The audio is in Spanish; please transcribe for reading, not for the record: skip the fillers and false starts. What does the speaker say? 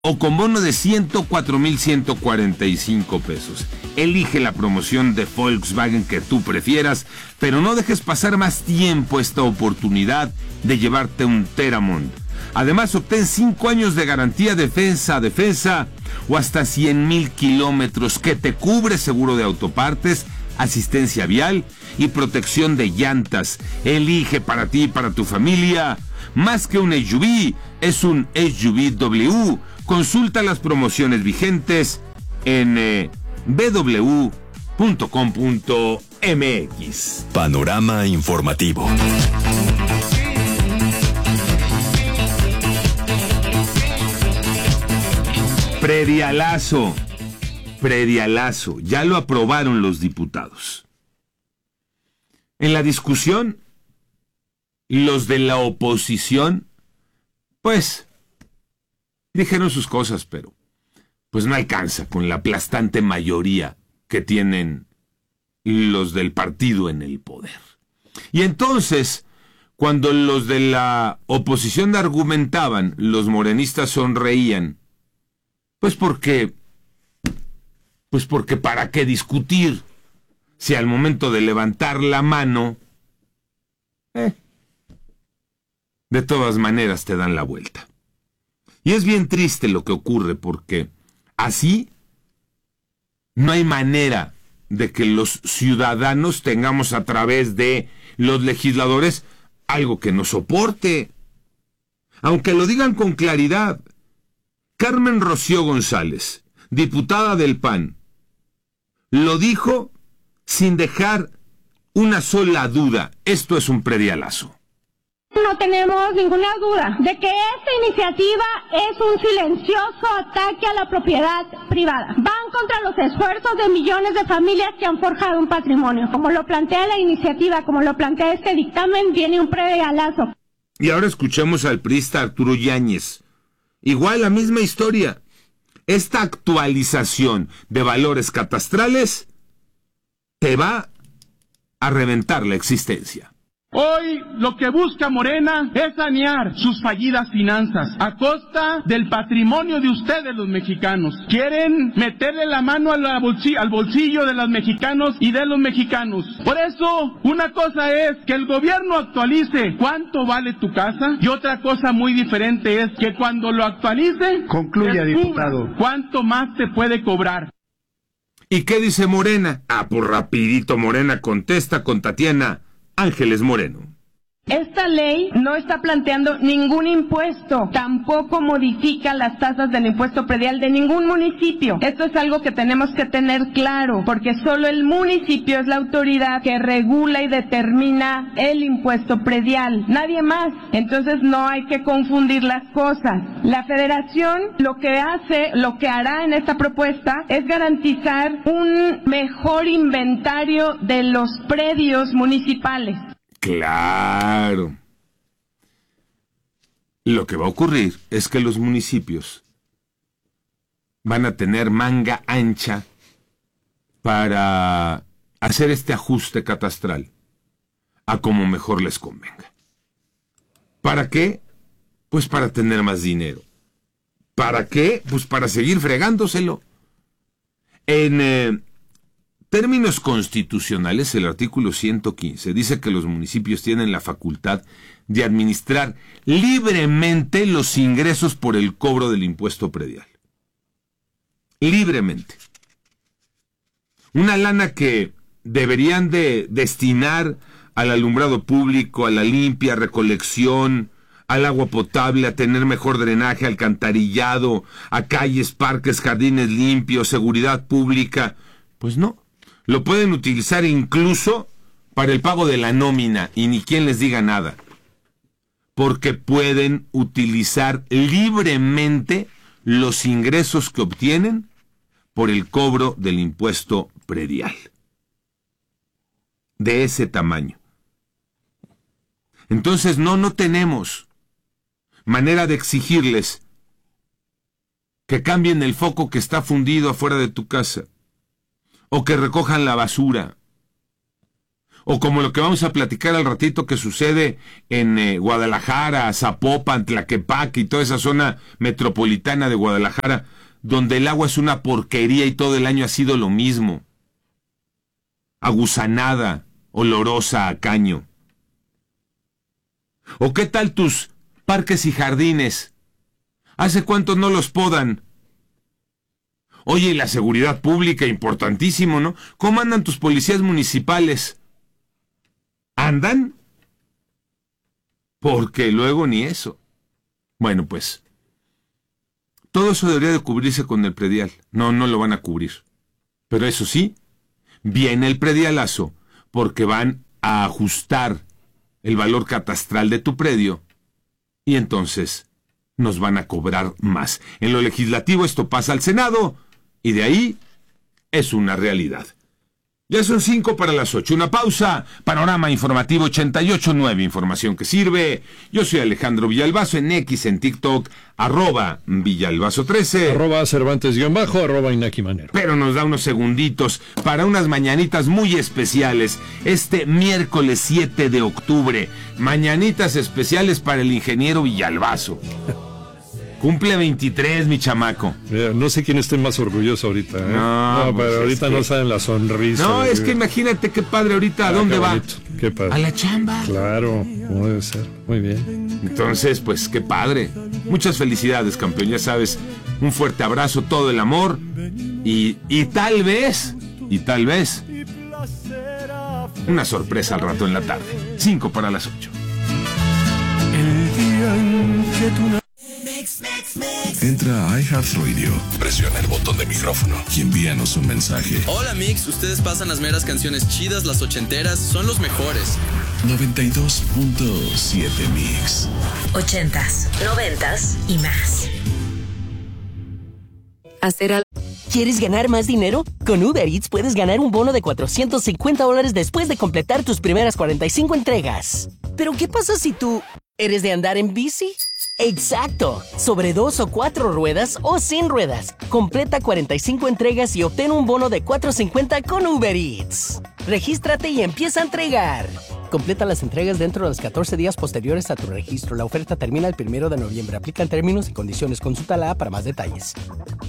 o con bono de 104,145 pesos. Elige la promoción de Volkswagen que tú prefieras, pero no dejes pasar más tiempo esta oportunidad de llevarte un Teramont. Además, obtén 5 años de garantía defensa a defensa o hasta 100,000 kilómetros que te cubre seguro de autopartes, asistencia vial y protección de llantas. Elige para ti y para tu familia. Más que un SUV, es un SUV-W. Consulta las promociones vigentes en bw.com.mx. Panorama informativo. Predialazo, ya lo aprobaron los diputados. En la discusión, los de la oposición, pues, dijeron sus cosas, pero pues no alcanza con la aplastante mayoría que tienen los del partido en el poder. Y entonces, cuando los de la oposición argumentaban, los morenistas sonreían, pues porque ¿para qué discutir? Si al momento de levantar la mano, de todas maneras te dan la vuelta. Y es bien triste lo que ocurre porque así no hay manera de que los ciudadanos tengamos a través de los legisladores algo que nos soporte. Aunque lo digan con claridad, Carmen Rocío González, diputada del PAN, lo dijo sin dejar una sola duda. Esto es un predialazo. No tenemos ninguna duda de que esta iniciativa es un silencioso ataque a la propiedad privada. Van contra los esfuerzos de millones de familias que han forjado un patrimonio. Como lo plantea la iniciativa, como lo plantea este dictamen, viene un predialazo. Y ahora escuchemos al priista Arturo Yáñez. Igual la misma historia. Esta actualización de valores catastrales te va a reventar la existencia. Hoy lo que busca Morena es sanear sus fallidas finanzas a costa del patrimonio de ustedes los mexicanos. Quieren meterle la mano al bolsillo de los mexicanos y de los mexicanos. Por eso, una cosa es que el gobierno actualice cuánto vale tu casa y otra cosa muy diferente es que cuando lo actualice, concluya, diputado, cuánto más te puede cobrar. ¿Y qué dice Morena? Pues rapidito Morena contesta con Tatiana Ángeles Moreno. Esta ley no está planteando ningún impuesto, tampoco modifica las tasas del impuesto predial de ningún municipio. Esto es algo que tenemos que tener claro, porque solo el municipio es la autoridad que regula y determina el impuesto predial, nadie más. Entonces no hay que confundir las cosas. La federación lo que hará en esta propuesta es garantizar un mejor inventario de los predios municipales. Claro. Lo que va a ocurrir es que los municipios van a tener manga ancha para hacer este ajuste catastral a como mejor les convenga. ¿Para qué? Pues para tener más dinero. ¿Para qué? Pues para seguir fregándoselo. En términos constitucionales, el artículo 115 dice que los municipios tienen la facultad de administrar libremente los ingresos por el cobro del impuesto predial. Libremente. Una lana que deberían de destinar al alumbrado público, a la limpia, recolección, al agua potable, a tener mejor drenaje, alcantarillado, a calles, parques, jardines limpios, seguridad pública. Pues no. Lo pueden utilizar incluso para el pago de la nómina y ni quien les diga nada. Porque pueden utilizar libremente los ingresos que obtienen por el cobro del impuesto predial. De ese tamaño. Entonces no tenemos manera de exigirles que cambien el foco que está fundido afuera de tu casa. O que recojan la basura, O como lo que vamos a platicar al ratito que sucede en Guadalajara, Zapopan, Tlaquepaque y toda esa zona metropolitana de Guadalajara, donde el agua es una porquería y todo el año ha sido lo mismo. Aguzanada, olorosa a caño. ¿O qué tal tus parques y jardines? ¿Hace cuánto no los podan? Oye, y la seguridad pública, importantísimo, ¿no? ¿Cómo andan tus policías municipales? ¿Andan? Porque luego ni eso. Bueno, pues, todo eso debería de cubrirse con el predial. No lo van a cubrir. Pero eso sí, viene el predialazo, porque van a ajustar el valor catastral de tu predio y entonces nos van a cobrar más. En lo legislativo esto pasa al Senado y de ahí es una realidad. Ya son 5 para las 8. Una pausa. Panorama Informativo 88.9. Información que sirve. Yo soy Alejandro Villalbazo en X, en TikTok, @Villalbazo13. @Cervantes_ @Inaki Manero. Pero nos da unos segunditos para unas mañanitas muy especiales. Este miércoles 7 de octubre. Mañanitas especiales para el ingeniero Villalbazo. Cumple 23, mi chamaco. No sé quién esté más orgulloso ahorita, ¿eh? No, pero ahorita no saben la sonrisa. No, es que imagínate qué padre ahorita. ¿A dónde va? Qué padre. A la chamba. Claro, como debe ser. Muy bien. Entonces, pues, qué padre. Muchas felicidades, campeón. Ya sabes, un fuerte abrazo, todo el amor. Y tal vez, una sorpresa al rato en la tarde. 5 para las 8. El día en que tú... Entra a iHeartRadio, presiona el botón de micrófono y envíanos un mensaje. Hola Mix, ustedes pasan las meras canciones chidas, las ochenteras, son los mejores. 92.7 Mix. 80s, 90s y más. ¿Quieres ganar más dinero? Con Uber Eats puedes ganar un bono de $450 después de completar tus primeras 45 entregas. ¿Pero qué pasa si tú eres de andar en bici? ¡Exacto! Sobre 2 o 4 ruedas o sin ruedas. Completa 45 entregas y obtén un bono de $450 con Uber Eats. Regístrate y empieza a entregar. Completa las entregas dentro de los 14 días posteriores a tu registro. La oferta termina el 1 de noviembre. Aplican términos y condiciones. Consulta la app para más detalles.